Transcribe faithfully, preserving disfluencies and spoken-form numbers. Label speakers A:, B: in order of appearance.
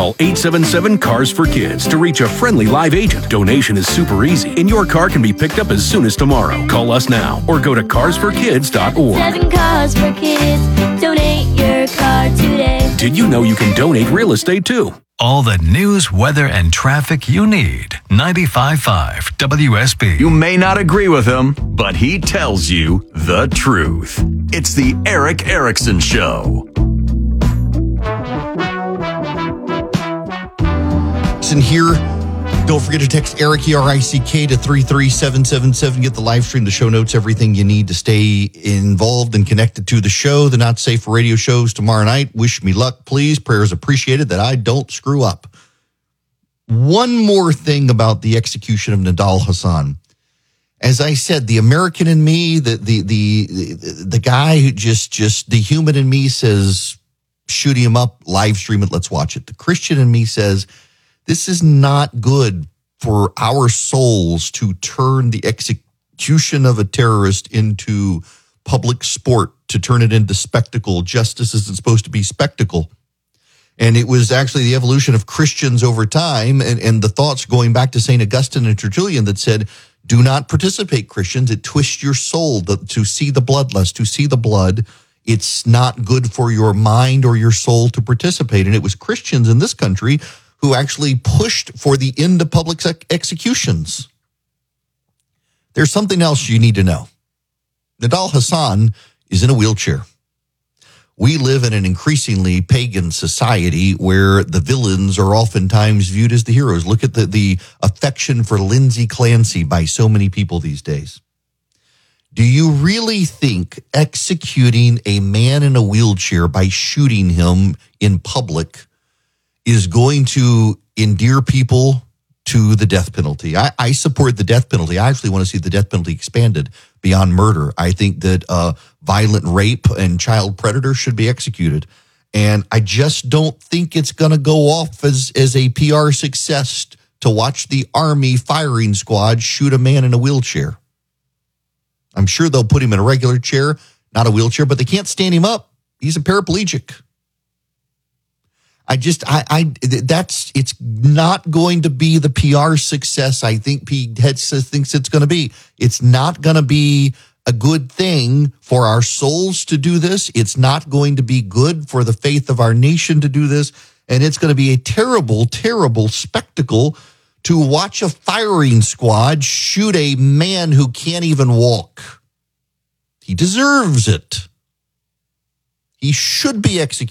A: Call eight seven seven, C A R S for Kids to reach a friendly live agent. Donation is super easy, and your car can be picked up as soon as tomorrow. Call us now or go to cars for kids dot org.
B: Seven Cars for Kids. Donate your car today.
A: Did you know you can donate real estate too?
C: All the news, weather, and traffic you need. ninety-five point five W S B.
D: You may not agree with him, but he tells you the truth. It's the Erick Erickson Show.
E: Listen here. Don't forget to text Eric, E R I C K, to three three seven seven seven. Get the live stream, the show notes, everything you need to stay involved and connected to the show. The Not Safe for Radio shows tomorrow night. Wish me luck, please. Prayers appreciated that I don't screw up. One more thing about the execution of Nidal Hasan. As I said, the American in me, the the the the, the guy who just just the human in me says, shoot him up, live stream it, let's watch it. The Christian in me says, this is not good for our souls to turn the execution of a terrorist into public sport, to turn it into spectacle. Justice isn't supposed to be spectacle. And it was actually the evolution of Christians over time and, and the thoughts going back to Saint Augustine and Tertullian that said, do not participate, Christians. It twists your soul to, to see the bloodlust, to see the blood. It's not good for your mind or your soul to participate. And it was Christians in this country who actually pushed for the end of public executions. There's something else you need to know. Nidal Hasan is in a wheelchair. We live in an increasingly pagan society where the villains are oftentimes viewed as the heroes. Look at the, the affection for Lindsay Clancy by so many people these days. Do you really think executing a man in a wheelchair by shooting him in public is going to endear people to the death penalty? I, I support the death penalty. I actually want to see the death penalty expanded beyond murder. I think that uh, violent rape and child predator should be executed. And I just don't think it's going to go off as, as a P R success to watch the Army firing squad shoot a man in a wheelchair. I'm sure they'll put him in a regular chair, not a wheelchair, but they can't stand him up. He's a paraplegic. I just, I, I, that's, it's not going to be the P R success I think Pete Hegseth thinks it's going to be. It's not going to be a good thing for our souls to do this. It's not going to be good for the faith of our nation to do this. And it's going to be a terrible, terrible spectacle to watch a firing squad shoot a man who can't even walk. He deserves it. He should be executed.